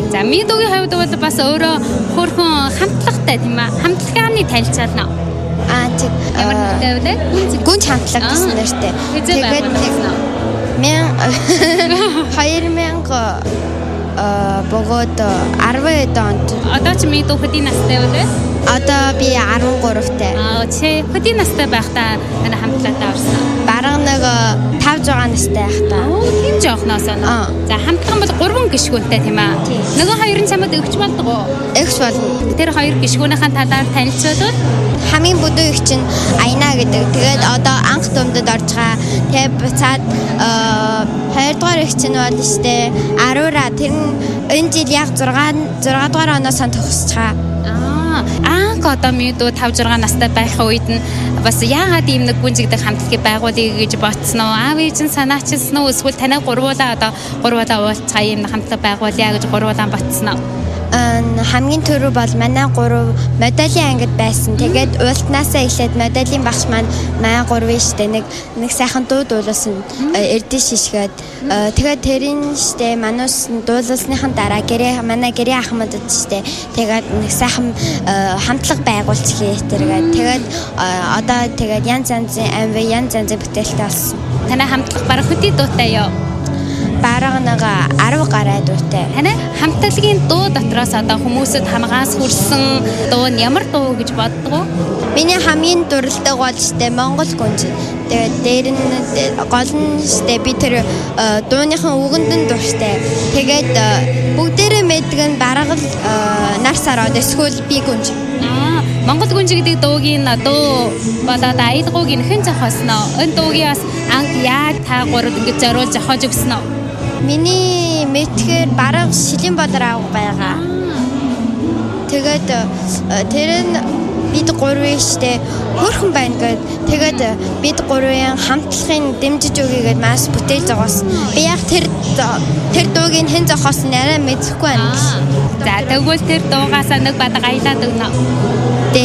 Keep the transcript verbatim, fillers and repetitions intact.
За Мидогийн хувьд бол бас өөрөө хөөрхөн хамтлагтай тийм ээ. Хамтлагааны танилцаална. Аа тийм. Ямар нэгтэй вэ? Гүнж хамтлаг гэсэн нэртэй. Тэгээд хоёр мянга э богод арван онд. Одоо чи Мидо хөдийн настай вэ? Одоо би арван гуравтай. Аа чи хөдийн настай байхдаа энэ хамтлагтаа орсон. Бараг нэг тавж байгаа настай байхдаа. Оо тийм жоохноос оноо. За хамтлаг бол гурван гишгүүнтэй тийм ээ. Нөгөө хоёр нь чамд өгч болдог уу? Өгч болно. Тэр хоёр гишгүүнийхэн талаар танилцуулбал хамгийн бүдүүн их чинь Аяна гэдэг. Тэгээд одоо анх дүмдэд орж байгаа. Тэгээд буцаад хоёрдугаар их чинь бол штэ Арура. Тэр нь энэ жил яг зургаан дугаар оноос төгсөж байгаа. Анх одоо Мидо тавж арга настай байх үед нь бас яагаад ийм нэг гүнжигдэх хамтлагийг байгуулъя гэж бодсноо? Аав ээж нь санаачилсан уу? Эсвэл танай гурвуулаа одоо гурвуулаа уулзгаа ийм хамтлаг байгуулъя гэж гурвуулаа ботсноо? Хамгийн түрүү бол манай гурав моделийн ангид байсан. Тэгээд уултнаасаа эхлээд моделийн багш маань манай гурвын штэ нэг нэг сайхан дуу дуулсан эрдэн шишгээд тэгээд тэрийн штэ манус дуулсныхан дараа гэрээ манай гэрээ ахмадд штэ тэгээд нэг сайхан хамтлаг байгуулчихъя тэргээд тэгээд одоо тэгээд янз янзын амв янз янзын бүтээлтэй болсон. Танай хамтлаг барах хөдий дуутай юу? Бараг нэг арав гаруй дуутай. Танай хамтлагийн дуу дотроос одоо хүмүүсэд хамгаас хүрсэн дуу нь ямар дуу гэж боддог уу? Миний хамгийн дурлалтай бол штэ Монгол гүнж. Тэгээд дээр нь гол нь штэ би тэр дууныхан үгэнд нь дуртай. Тэгээд бүгдээрээ мэддэг нь бараг л нар сараад эсвэл би гүнж. Аа, Монгол гүнж гэдэг дуугийн дуу болоод аялгауг хэн зохиосноо? Энэ дуугийн бас анх яаж та гурав ингэж зориулж зохиож өгснөө? Миний мэдхээр бараг шилийн болор аав байгаа. Тэгээд тэр нь бид гурвын штэ хөрхөн байна гэд тэгээд бид гурвын хамтлагын дэмжиж өгье гэд маш бүтээл зогоосон. Би яг тэр тэр дуугийн хэн зохиосон арай мэдэхгүй байна. За тэгвэл тэр дуугаас нэг бадаг аялаад өгнө.